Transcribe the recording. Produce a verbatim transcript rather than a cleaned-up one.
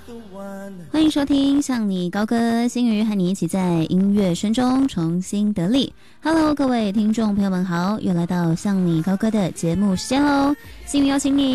欢迎收听向你高歌，心语和你一起在音乐声中重新得力。Hello， 各位听众朋友们好，又来到向你高歌的节目时间喽。心语邀请你